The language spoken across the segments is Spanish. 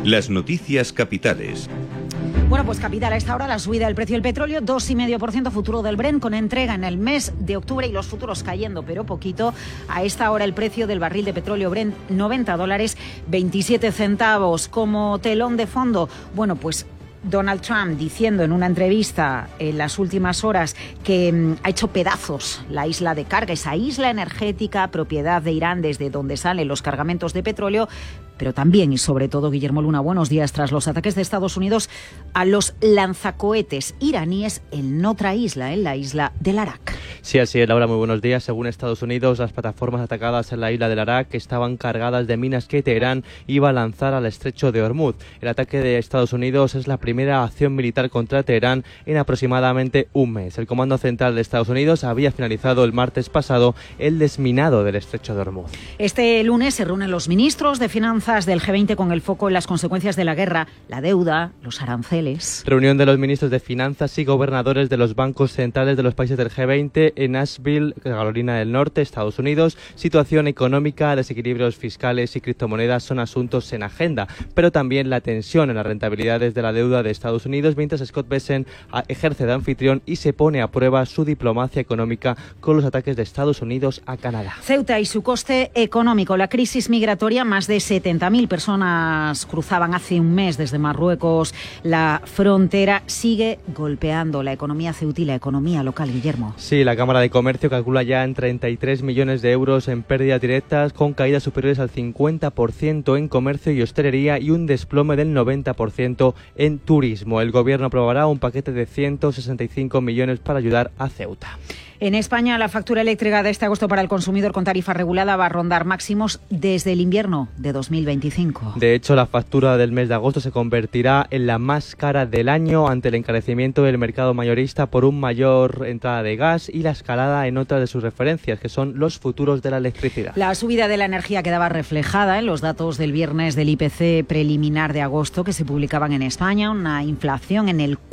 Las noticias capitales. Bueno, pues capital a esta hora la subida del precio del petróleo, 2,5% futuro del Brent, con entrega en el mes de octubre y los futuros cayendo, pero poquito. A esta hora el precio del barril de petróleo Brent, $90, 27 centavos. Como telón de fondo, bueno, pues Donald Trump diciendo en una entrevista en las últimas horas que ha hecho pedazos la isla de carga, esa isla energética propiedad de Irán desde donde salen los cargamentos de petróleo. Pero también y sobre todo, Guillermo Luna, buenos días, tras los ataques de Estados Unidos a los lanzacohetes iraníes en otra isla, en la isla del Arak. Sí, así es, Laura, muy buenos días. Según Estados Unidos, las plataformas atacadas en la isla del Arak estaban cargadas de minas que Teherán iba a lanzar al estrecho de Hormuz. El ataque de Estados Unidos es la primera acción militar contra Teherán en aproximadamente un mes. El Comando Central de Estados Unidos había finalizado el martes pasado el desminado del estrecho de Hormuz. Este lunes se reúnen los ministros de Finanzas del G20 con el foco en las consecuencias de la guerra, la deuda, los aranceles. Reunión de los ministros de Finanzas y gobernadores de los bancos centrales de los países del G20 en Nashville, Carolina del Norte, Estados Unidos. Situación económica, desequilibrios fiscales y criptomonedas son asuntos en agenda, pero también la tensión en las rentabilidades de la deuda de Estados Unidos, mientras Scott Bessent ejerce de anfitrión y se pone a prueba su diplomacia económica con los ataques de Estados Unidos a Canadá. Ceuta y su coste económico, la crisis migratoria, más de 70.000 personas cruzaban hace un mes desde Marruecos la frontera, sigue golpeando la economía ceutí y la economía local, Guillermo. Sí, la Cámara de Comercio calcula ya en 33 millones de euros en pérdidas directas, con caídas superiores al 50% en comercio y hostelería y un desplome del 90% en turismo. El Gobierno aprobará un paquete de 165 millones para ayudar a Ceuta. En España, la factura eléctrica de este agosto para el consumidor con tarifa regulada va a rondar máximos desde el invierno de 2025. De hecho, la factura del mes de agosto se convertirá en la más cara del año ante el encarecimiento del mercado mayorista por una mayor entrada de gas y la escalada en otras de sus referencias, que son los futuros de la electricidad. La subida de la energía quedaba reflejada en los datos del viernes del IPC preliminar de agosto que se publicaban en España, una inflación en el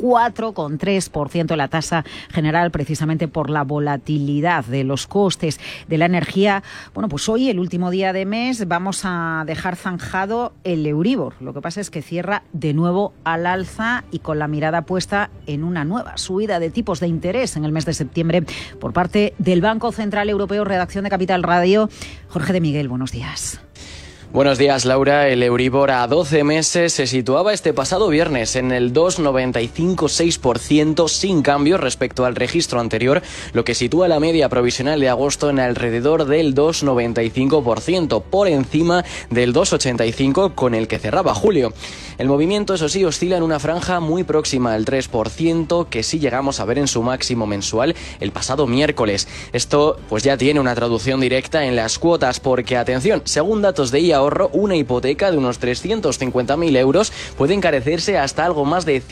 4,3%, la tasa general, precisamente por la volatilidad de los costes de la energía. Bueno, pues hoy, el último día de mes, vamos a dejar zanjado el Euribor. Lo que pasa es que cierra de nuevo al alza y con la mirada puesta en una nueva subida de tipos de interés en el mes de septiembre por parte del Banco Central Europeo. Redacción de Capital Radio. Jorge de Miguel, buenos días. Buenos días, Laura. El Euribor a 12 meses se situaba este pasado viernes en el 2,956% sin cambio respecto al registro anterior, lo que sitúa la media provisional de agosto en alrededor del 2,95%, por encima del 2,85% con el que cerraba julio. El movimiento, eso sí, oscila en una franja muy próxima al 3%, que sí llegamos a ver en su máximo mensual el pasado miércoles. Esto pues ya tiene una traducción directa en las cuotas, porque, atención, según datos de IA Ahorro, una hipoteca de unos 350.000 euros puede encarecerse hasta algo más de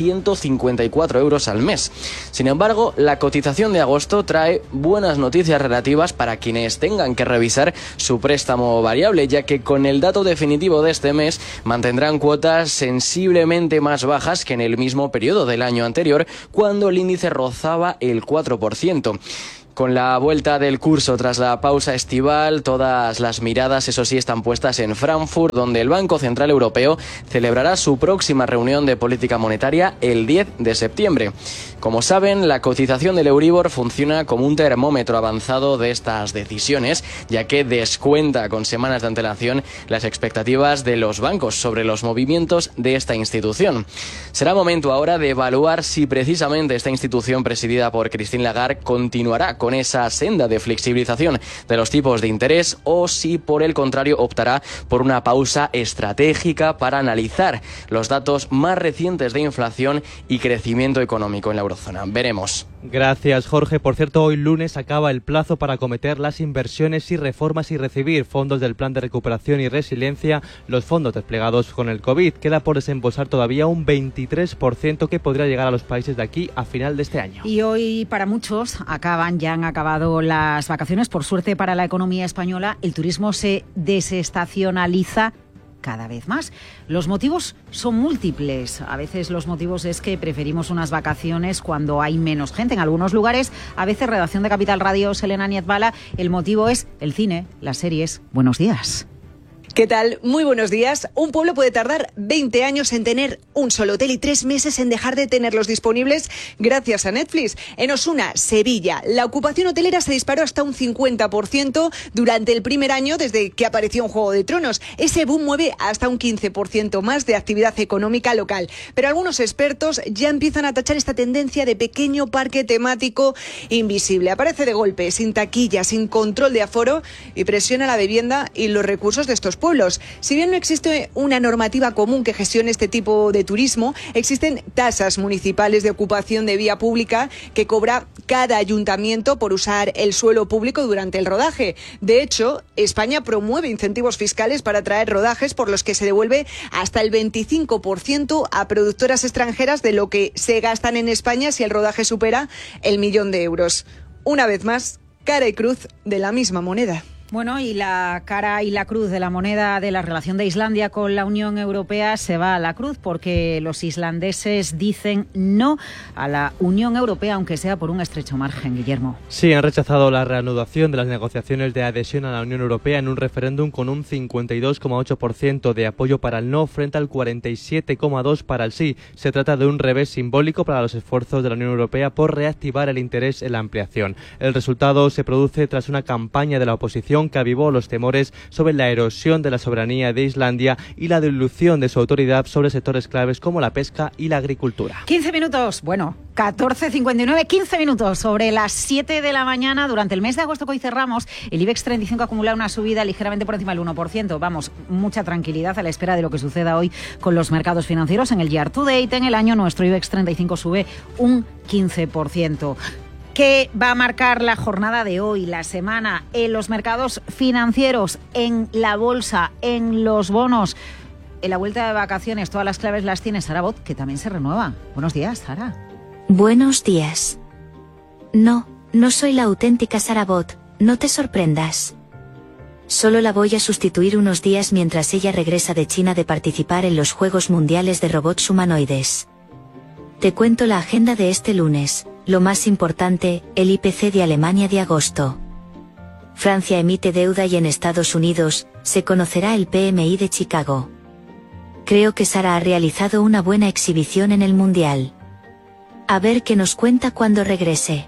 154 euros al mes. Sin embargo, la cotización de agosto trae buenas noticias relativas para quienes tengan que revisar su préstamo variable, ya que con el dato definitivo de este mes mantendrán cuotas sensiblemente más bajas que en el mismo periodo del año anterior, cuando el índice rozaba el 4%. Con la vuelta del curso tras la pausa estival, todas las miradas, eso sí, están puestas en Frankfurt, donde el Banco Central Europeo celebrará su próxima reunión de política monetaria el 10 de septiembre. Como saben, la cotización del Euribor funciona como un termómetro avanzado de estas decisiones, ya que descuenta con semanas de antelación las expectativas de los bancos sobre los movimientos de esta institución. Será momento ahora de evaluar si precisamente esta institución presidida por Christine Lagarde continuará con esa senda de flexibilización de los tipos de interés, o si por el contrario optará por una pausa estratégica para analizar los datos más recientes de inflación y crecimiento económico en la eurozona. Veremos. Gracias, Jorge. Por cierto, hoy lunes acaba el plazo para acometer las inversiones y reformas y recibir fondos del Plan de Recuperación y Resiliencia, los fondos desplegados con el COVID. Queda por desembolsar todavía un 23% que podría llegar a los países de aquí a final de este año. Y hoy, para muchos, han acabado las vacaciones. Por suerte para la economía española, el turismo se desestacionaliza cada vez más. Los motivos son múltiples. A veces los motivos es que preferimos unas vacaciones cuando hay menos gente. En algunos lugares, a veces, redacción de Capital Radio, Selena Niezbala, el motivo es el cine, las series. Buenos días. ¿Qué tal? Muy buenos días. Un pueblo puede tardar 20 años en tener un solo hotel y 3 meses en dejar de tenerlos disponibles gracias a Netflix. En Osuna, Sevilla, la ocupación hotelera se disparó hasta un 50% durante el primer año desde que apareció un Juego de Tronos. Ese boom mueve hasta un 15% más de actividad económica local. Pero algunos expertos ya empiezan a tachar esta tendencia de pequeño parque temático invisible. Aparece de golpe, sin taquilla, sin control de aforo y presiona la vivienda y los recursos de estos pueblos. Si bien no existe una normativa común que gestione este tipo de turismo, existen tasas municipales de ocupación de vía pública que cobra cada ayuntamiento por usar el suelo público durante el rodaje. De hecho, España promueve incentivos fiscales para atraer rodajes por los que se devuelve hasta el 25% a productoras extranjeras de lo que se gastan en España si el rodaje supera el 1.000.000 de euros. Una vez más, cara y cruz de la misma moneda. Bueno, y la cara y la cruz de la moneda de la relación de Islandia con la Unión Europea se va a la cruz porque los islandeses dicen no a la Unión Europea, aunque sea por un estrecho margen, Guillermo. Sí, han rechazado la reanudación de las negociaciones de adhesión a la Unión Europea en un referéndum con un 52,8% de apoyo para el no frente al 47,2% para el sí. Se trata de un revés simbólico para los esfuerzos de la Unión Europea por reactivar el interés en la ampliación. El resultado se produce tras una campaña de la oposición que avivó los temores sobre la erosión de la soberanía de Islandia y la dilución de su autoridad sobre sectores claves como la pesca y la agricultura. 15 minutos, bueno, 14:59, 15 minutos sobre las 7 de la mañana. Durante el mes de agosto que hoy cerramos, el IBEX 35 acumula una subida ligeramente por encima del 1%. Vamos, mucha tranquilidad a la espera de lo que suceda hoy con los mercados financieros. En el Year to Date, en el año, nuestro IBEX 35 sube un 15%. ¿Qué va a marcar la jornada de hoy, la semana, en los mercados financieros, en la bolsa, en los bonos? En la vuelta de vacaciones, todas las claves las tiene Sara Bot, que también se renueva. Buenos días, Sara. Buenos días. No soy la auténtica Sara Bot, no te sorprendas. Solo la voy a sustituir unos días mientras ella regresa de China de participar en los Juegos Mundiales de Robots Humanoides. Te cuento la agenda de este lunes. Lo más importante, el IPC de Alemania de agosto. Francia emite deuda y en Estados Unidos, se conocerá el PMI de Chicago. Creo que Sara ha realizado una buena exhibición en el Mundial. A ver qué nos cuenta cuando regrese.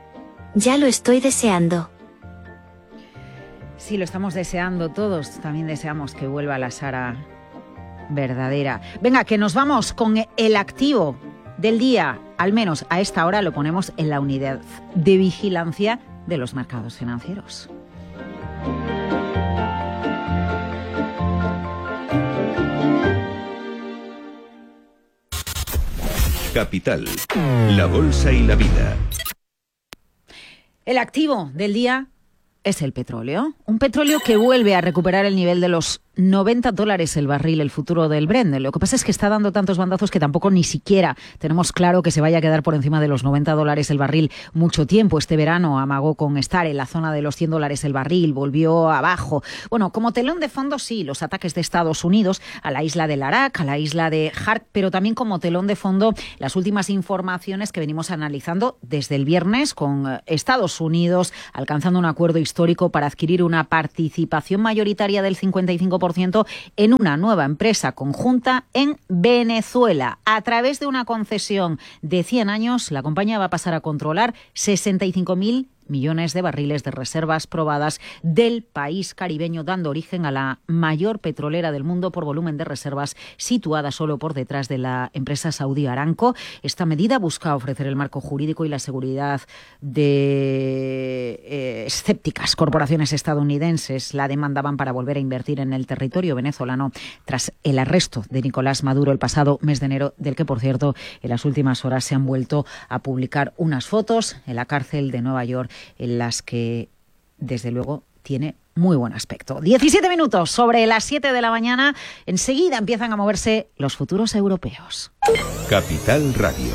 Ya lo estoy deseando. Sí, lo estamos deseando todos. También deseamos que vuelva la Sara verdadera. Venga, que nos vamos con el activo del día. Al menos a esta hora lo ponemos en la unidad de vigilancia de los mercados financieros. Capital, la bolsa y la vida. El activo del día es el petróleo. Un petróleo que vuelve a recuperar el nivel de los $90 el barril, el futuro del Brent. Lo que pasa es que está dando tantos bandazos que tampoco ni siquiera tenemos claro que se vaya a quedar por encima de los $90 el barril mucho tiempo. Este verano amagó con estar en la zona de los $100 el barril, volvió abajo. Bueno, como telón de fondo sí, los ataques de Estados Unidos a la isla del Arak, a la isla de Hark, pero también como telón de fondo las últimas informaciones que venimos analizando desde el viernes con Estados Unidos alcanzando un acuerdo histórico para adquirir una participación mayoritaria del 55% en una nueva empresa conjunta en Venezuela. A través de una concesión de 100 años, la compañía va a pasar a controlar 65.000 millones de barriles de reservas probadas del país caribeño, dando origen a la mayor petrolera del mundo por volumen de reservas, situada solo por detrás de la empresa saudí Aramco. Esta medida busca ofrecer el marco jurídico y la seguridad de escépticas corporaciones estadounidenses. La demandaban para volver a invertir en el territorio venezolano tras el arresto de Nicolás Maduro el pasado mes de enero, del que, por cierto, en las últimas horas se han vuelto a publicar unas fotos en la cárcel de Nueva York, en las que, desde luego, tiene muy buen aspecto. 17 minutos sobre las 7 de la mañana. Enseguida empiezan a moverse los futuros europeos. Capital Radio.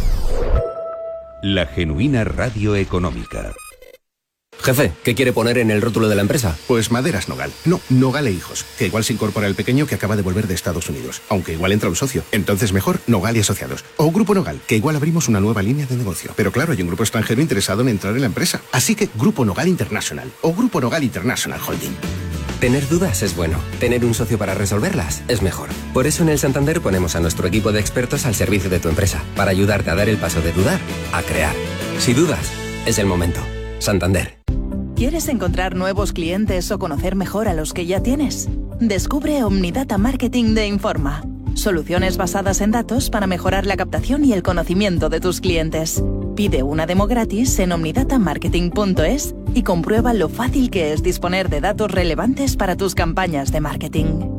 La genuina radio económica. Jefe, ¿qué quiere poner en el rótulo de la empresa? Pues Maderas Nogal. No, Nogal e Hijos, que igual se incorpora el pequeño que acaba de volver de Estados Unidos, aunque igual entra un socio. Entonces mejor Nogal y Asociados. O Grupo Nogal, que igual abrimos una nueva línea de negocio. Pero claro, hay un grupo extranjero interesado en entrar en la empresa. Así que Grupo Nogal International o Grupo Nogal International Holding. Tener dudas es bueno. Tener un socio para resolverlas es mejor. Por eso en el Santander ponemos a nuestro equipo de expertos al servicio de tu empresa, para ayudarte a dar el paso de dudar a crear. Si dudas, es el momento. Santander. ¿Quieres encontrar nuevos clientes o conocer mejor a los que ya tienes? Descubre Omnidata Marketing de Informa. Soluciones basadas en datos para mejorar la captación y el conocimiento de tus clientes. Pide una demo gratis en omnidatamarketing.es y comprueba lo fácil que es disponer de datos relevantes para tus campañas de marketing.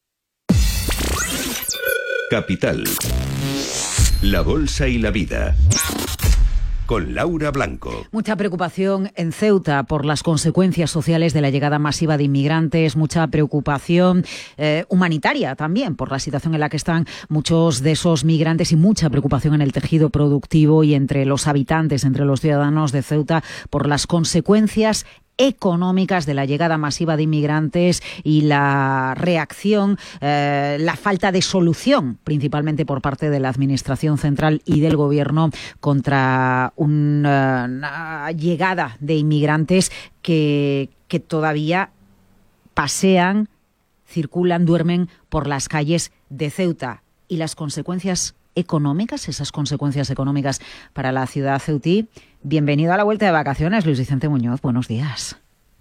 Capital. La bolsa y la vida. Con Laura Blanco. Mucha preocupación en Ceuta por las consecuencias sociales de la llegada masiva de inmigrantes, mucha preocupación humanitaria también por la situación en la que están muchos de esos migrantes y mucha preocupación en el tejido productivo y entre los habitantes, entre los ciudadanos de Ceuta por las consecuencias económicas de la llegada masiva de inmigrantes y la reacción, la falta de solución, principalmente por parte de la Administración Central y del Gobierno contra una llegada de inmigrantes que todavía pasean, circulan, duermen por las calles de Ceuta. Y las consecuencias económicas, esas consecuencias económicas para la ciudad ceutí. Bienvenido a la vuelta de vacaciones, Luis Vicente Muñoz. Buenos días.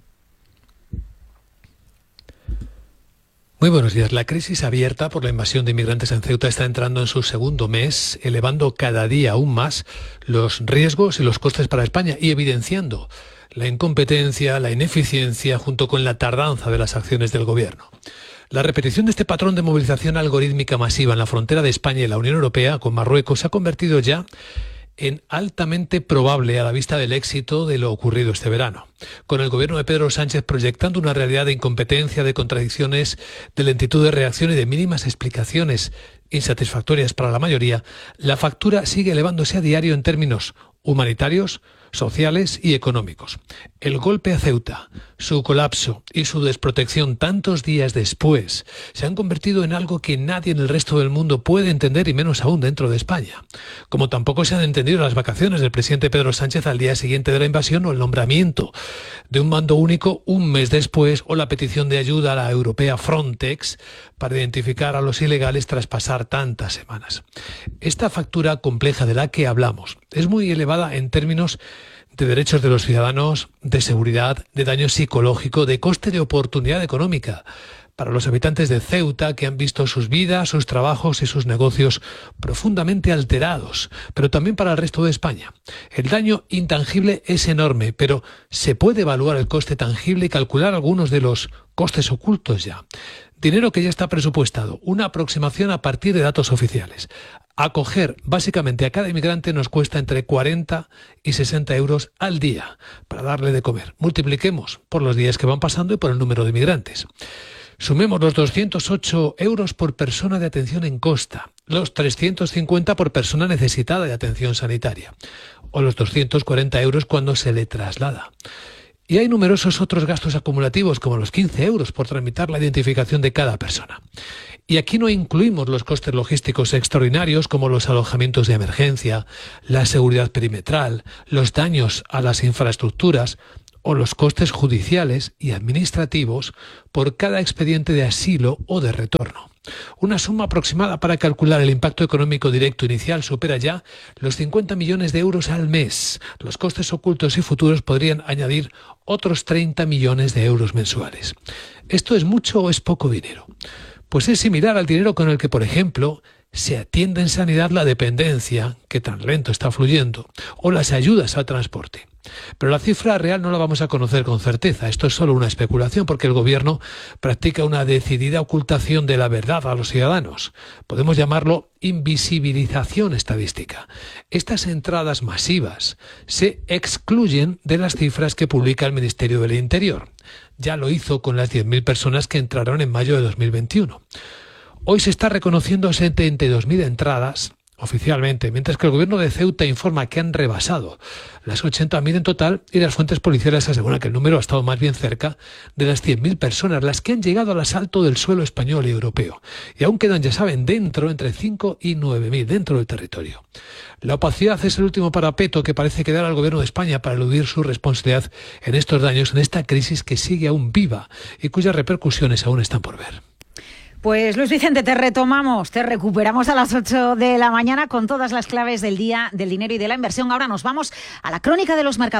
Muy buenos días. La crisis abierta por la invasión de inmigrantes en Ceuta está entrando en su segundo mes, elevando cada día aún más los riesgos y los costes para España y evidenciando la incompetencia, la ineficiencia, junto con la tardanza de las acciones del Gobierno. La repetición de este patrón de movilización algorítmica masiva en la frontera de España y la Unión Europea con Marruecos se ha convertido ya en altamente probable a la vista del éxito de lo ocurrido este verano. Con el gobierno de Pedro Sánchez proyectando una realidad de incompetencia, de contradicciones, de lentitud de reacción y de mínimas explicaciones insatisfactorias para la mayoría, la factura sigue elevándose a diario en términos humanitarios, sociales y económicos. El golpe a Ceuta, su colapso y su desprotección tantos días después se han convertido en algo que nadie en el resto del mundo puede entender, y menos aún dentro de España. Como tampoco se han entendido las vacaciones del presidente Pedro Sánchez al día siguiente de la invasión, o el nombramiento de un mando único un mes después, o la petición de ayuda a la europea Frontex para identificar a los ilegales tras pasar tantas semanas. Esta factura compleja de la que hablamos es muy elevada en términos de derechos de los ciudadanos, de seguridad, de daño psicológico, de coste de oportunidad económica para los habitantes de Ceuta, que han visto sus vidas, sus trabajos y sus negocios profundamente alterados, pero también para el resto de España. El daño intangible es enorme, pero se puede evaluar el coste tangible y calcular algunos de los costes ocultos ya. Dinero que ya está presupuestado, una aproximación a partir de datos oficiales. Acoger básicamente a cada inmigrante nos cuesta entre 40 y 60 euros al día para darle de comer. Multipliquemos por los días que van pasando y por el número de inmigrantes. Sumemos los 208 euros por persona de atención en costa, los 350 por persona necesitada de atención sanitaria, o los 240 euros cuando se le traslada. Y hay numerosos otros gastos acumulativos, como los 15 euros por tramitar la identificación de cada persona. Y aquí no incluimos los costes logísticos extraordinarios, como los alojamientos de emergencia, la seguridad perimetral, los daños a las infraestructuras o los costes judiciales y administrativos por cada expediente de asilo o de retorno. Una suma aproximada para calcular el impacto económico directo inicial supera ya los 50 millones de euros al mes. Los costes ocultos y futuros podrían añadir otros 30 millones de euros mensuales. ¿Esto es mucho o es poco dinero? Pues es similar al dinero con el que, por ejemplo, se atiende en sanidad la dependencia, que tan lento está fluyendo, o las ayudas al transporte. Pero la cifra real no la vamos a conocer con certeza. Esto es solo una especulación, porque el Gobierno practica una decidida ocultación de la verdad a los ciudadanos. Podemos llamarlo invisibilización estadística. Estas entradas masivas se excluyen de las cifras que publica el Ministerio del Interior. Ya lo hizo con las 10.000 personas que entraron en mayo de 2021. Hoy se está reconociendo 72.000 entradas oficialmente, mientras que el gobierno de Ceuta informa que han rebasado las 80.000 en total y las fuentes policiales aseguran que el número ha estado más bien cerca de las 100.000 personas, las que han llegado al asalto del suelo español y europeo. Y aún quedan, ya saben, entre 5 y 9.000 dentro del territorio. La opacidad es el último parapeto que parece quedar al gobierno de España para eludir su responsabilidad en estos daños, en esta crisis que sigue aún viva y cuyas repercusiones aún están por ver. Pues Luis Vicente, te recuperamos a las 8 de la mañana con todas las claves del día, del dinero y de la inversión. Ahora nos vamos a la crónica de los mercados.